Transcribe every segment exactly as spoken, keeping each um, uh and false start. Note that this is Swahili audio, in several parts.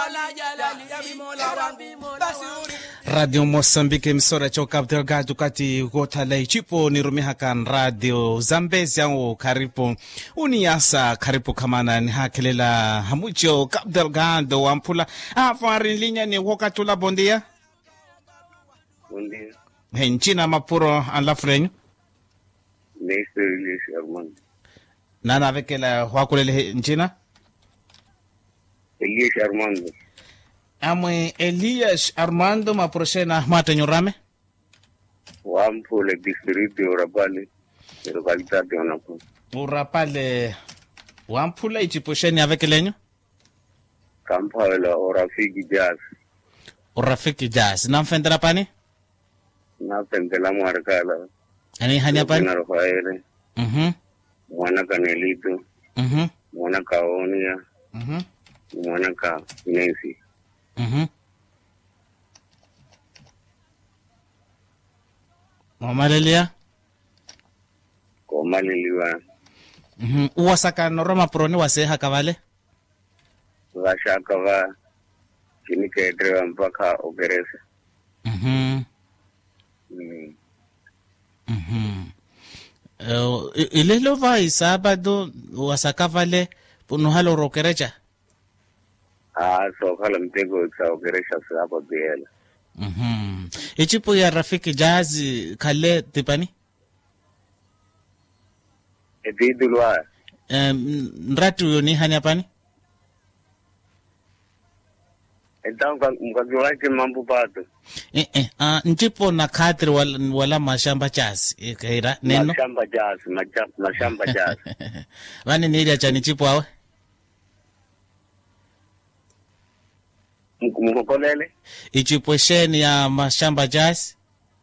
Radio Mozambique emisora cho Cabo Delgado kati gothala ichipo nirumihakan Radio Zambezi yangu karibu uniasa karibu kamana ni hakelela hamucho Cabo Delgado wampula afari linya ni wakatula bondia bondia henchina mapuro an la frenyo Neste Elias Armando nana vekela wakulele nchina Elias Armando amwe Elias Armando maproshena mata nyorame wampule distrito Urapale localidad de Onapu Urapale wampula ichiposheni avekelenyo campa la Orafiki Jazz Urafiki Jazz namfendera pani na pendela marcala ani hanya pani na Rafael mhm mwana Canelito mhm mwana Kaonia mhm mwana ka Nancy mhm Mamalelia Komaliliwa mhm uwasaka noroma proni waseha kavale washaka va chini kedrewa mpaka Ogereza mhm mm. mhm uh, ilelo va isabado wasaka vale puno halo rokerecha ah so kala mtego sa Ogereza hapo biela mhm ichipo ya Rafiki Jazz kale tipani edidulwa um, nratu yoni hanya pani Então, mkakiwaje mambo pato? eh eh uh, nchipo na kadri wala, wala mashamba Jazz ikaira neno Mashamba Jazz, mashamba Jazz. Vani ni ile cha nchipo awe Mkokolele? ichipo sheni ya mashamba Jazz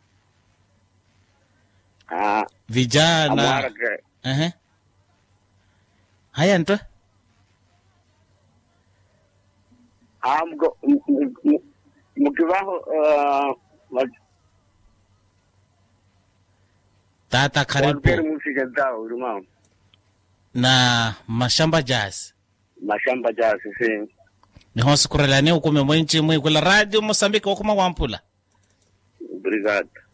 Ah, vijana amarake. eh uh-huh. Haya ntwa Ah, mko mkiwaho uh tata karibu Walker musika dao urumao. na mashamba Jazz Mashamba Jazz si. ni hosu kurelane ukume mwenchi mwe kula Radio Mozambique wakuma wampula Obrigado.